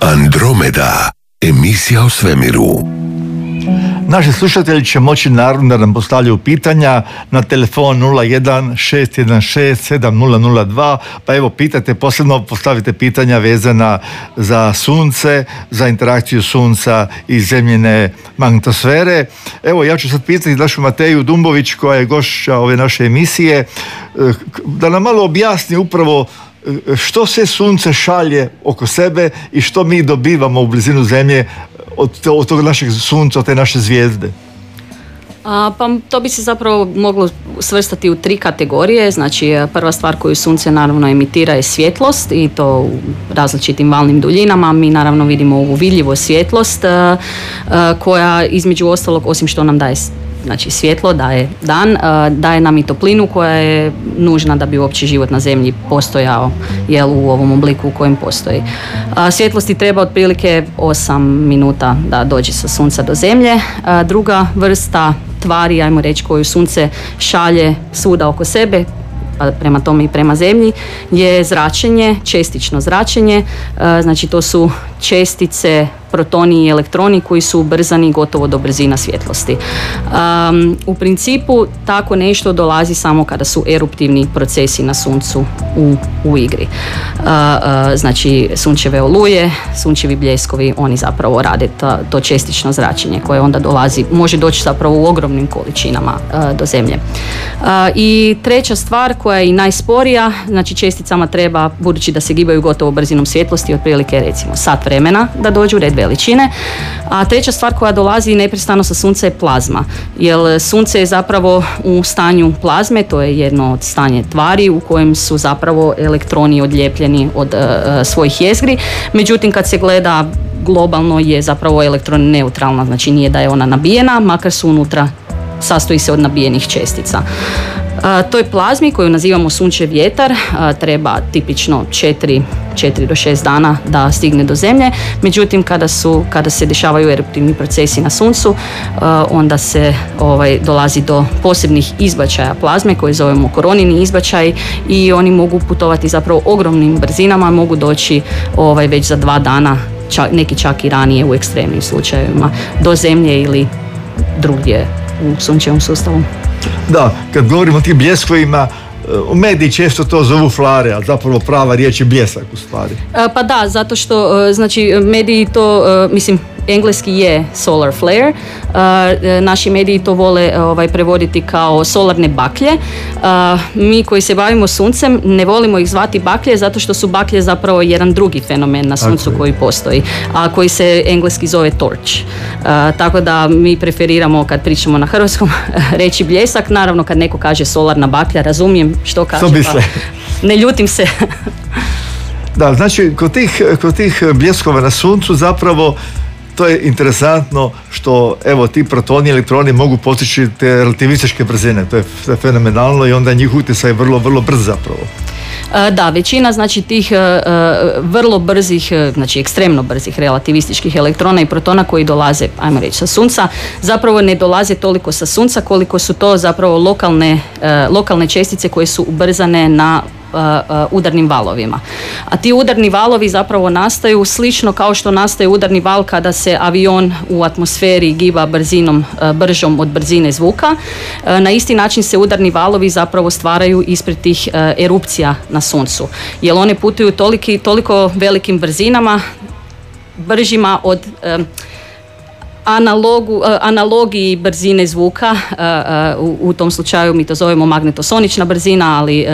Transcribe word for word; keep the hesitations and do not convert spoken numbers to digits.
Andromeda, emisija o svemiru. Naši slušatelji će moći naravno da nam postavljaju pitanja na telefon nula jedan šest jedan šest sedam nula nula dva, pa evo pitajte, posebno postavite pitanja vezana za sunce, za interakciju sunca i zemljine magnetosfere. Evo, ja ću sad pitati našu Mateju Dumbović, koja je gošća ove naše emisije, da nam malo objasni upravo što sve sunce šalje oko sebe i što mi dobivamo u blizinu zemlje od, od tog našeg sunca, od te naše zvijezde. A, pa to bi se zapravo moglo svrstati u tri kategorije. Znači, prva stvar koju sunce naravno emitira je svjetlost, i to u različitim valnim duljinama. Mi naravno vidimo ovu vidljivu svjetlost a, a, koja između ostalog, osim što nam daje znači svjetlo, daje dan, daje nam i toplinu koja je nužna da bi uopće život na zemlji postojao, jel, u ovom obliku u kojem postoji. Svjetlosti treba otprilike osam minuta da dođe sa sunca do zemlje. Druga vrsta tvari, ajmo reći, koju sunce šalje svuda oko sebe, pa prema tome i prema zemlji, je zračenje, čestično zračenje. Znači, to su čestice, protoni i elektroni koji su ubrzani gotovo do brzina svjetlosti. Um, u principu tako nešto dolazi samo kada su eruptivni procesi na suncu u, u igri. Uh, uh, znači sunčeve oluje, sunčevi bljeskovi, oni zapravo rade ta, to čestično zračenje koje onda dolazi, može doći zapravo u ogromnim količinama uh, do zemlje. Uh, I treća stvar koja je i najsporija, znači česticama treba, budući da se gibaju gotovo brzinom svjetlosti, otprilike recimo sat vremena da dođu red veličine. A treća stvar koja dolazi neprestano sa sunca je plazma, jer sunce je zapravo u stanju plazme, to je jedno od stanje tvari u kojem su zapravo elektroni odlijepljeni od uh, svojih jezgri. Međutim, kad se gleda globalno, je zapravo elektron neutralna, znači nije da je ona nabijena, makar su unutra, sastoji se od nabijenih čestica. Uh, toj plazmi koju nazivamo sunčev vjetar uh, treba tipično četiri do šest dana da stigne do zemlje. Međutim, kada, su, kada se dešavaju eruptivni procesi na suncu, uh, onda se ovaj, dolazi do posebnih izbačaja plazme koje zovemo koronini izbačaj, i oni mogu putovati zapravo ogromnim brzinama, mogu doći ovaj, već za dva dana, čak, neki čak i ranije u ekstremnim slučajevima, do zemlje ili drugdje u sunčevom sustavu. Da, kad govorimo o tim bljeskovima, u mediji često to zovu flare, a zapravo prava riječ je bljesak u stvari. Pa da, zato što znači mediji to, mislim, engleski je solar flare, naši mediji to vole ovaj, prevoditi kao solarne baklje. Mi koji se bavimo suncem ne volimo ih zvati baklje, zato što su baklje zapravo jedan drugi fenomen na suncu koji postoji, a koji se engleski zove torch. Tako da mi preferiramo, kad pričamo na hrvatskom, reći bljesak. Naravno, kad neko kaže solarna baklja, razumijem što kaže, pa ne ljutim se. Da, znači kod tih, kod tih bljeskova na suncu zapravo to je interesantno što evo ti protoni i elektroni mogu postići te relativističke brzine. To je fenomenalno i onda njih utjecaj je vrlo, vrlo brz zapravo. Da, većina znači tih uh, vrlo brzih, znači ekstremno brzih relativističkih elektrona i protona koji dolaze, ajmo reći, sa sunca, zapravo ne dolaze toliko sa sunca koliko su to zapravo lokalne, uh, lokalne čestice koje su ubrzane na Uh, uh, udarnim valovima. A ti udarni valovi zapravo nastaju slično kao što nastaje udarni val kada se avion u atmosferi giba brzinom uh, bržom od brzine zvuka. Uh, na isti način se udarni valovi zapravo stvaraju ispred tih uh, erupcija na suncu. Jer one putuju toliki, toliko velikim brzinama, bržima od uh, Analogu, analogiji brzine zvuka, u, u tom slučaju mi to zovemo magnetosonična brzina, ali